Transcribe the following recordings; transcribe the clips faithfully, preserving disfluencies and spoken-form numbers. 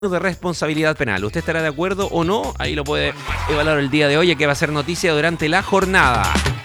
de responsabilidad penal. ¿Usted estará de acuerdo o no? Ahí lo puede evaluar el día de hoy, que va a ser noticia durante la jornada.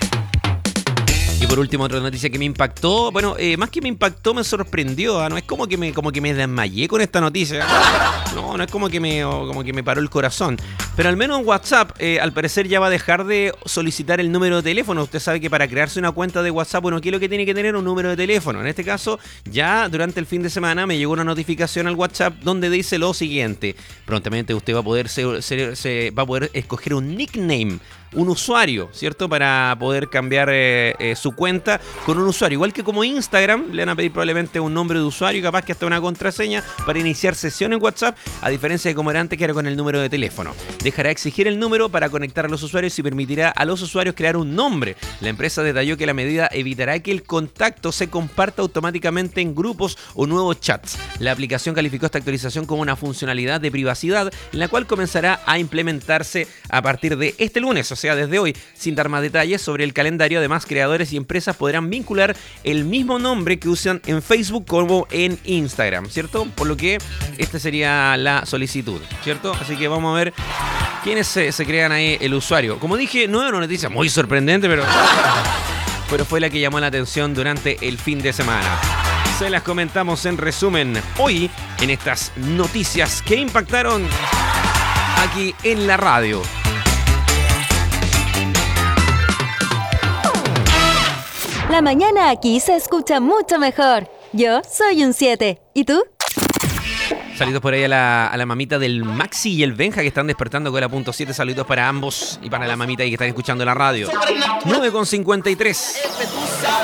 Y por último, otra noticia que me impactó, bueno, eh, más que me impactó, me sorprendió, ¿eh? No es como que me, como que me desmayé con esta noticia. No, no es como que me, como que me paró el corazón. Pero al menos en WhatsApp, eh, al parecer ya va a dejar de solicitar el número de teléfono. Usted sabe que para crearse una cuenta de WhatsApp, bueno, ¿qué es lo que tiene que tener? Un número de teléfono. En este caso, ya durante el fin de semana me llegó una notificación al WhatsApp donde dice lo siguiente. Prontamente usted va a poder, ser, ser, se, va a poder escoger un nickname, un usuario, ¿cierto? Para poder cambiar eh, eh, su cuenta con un usuario. Igual que como Instagram, le van a pedir probablemente un nombre de usuario y capaz que hasta una contraseña para iniciar sesión en WhatsApp, a diferencia de como era antes, que era con el número de teléfono. Dejará exigir el número para conectar a los usuarios y permitirá a los usuarios crear un nombre. La empresa detalló que la medida evitará que el contacto se comparta automáticamente en grupos o nuevos chats. La aplicación calificó esta actualización como una funcionalidad de privacidad, en la cual comenzará a implementarse a partir de este lunes, o sea, desde hoy. Sin dar más detalles sobre el calendario, además, creadores y empresas podrán vincular el mismo nombre que usan en Facebook como en Instagram, ¿cierto? Por lo que esta sería la solicitud, ¿cierto? Así que vamos a ver quiénes se, se crean ahí el usuario. Como dije, no es una noticia muy sorprendente, pero, pero fue la que llamó la atención durante el fin de semana. Se las comentamos en resumen hoy en estas noticias que impactaron aquí en la radio. La mañana aquí se escucha mucho mejor. Yo soy un siete. ¿Y tú? Saludos por ahí a la, a la mamita del Maxi y el Benja que están despertando con la punto siete. Saludos para ambos y para la mamita ahí que están escuchando la radio. nueve con cincuenta y tres.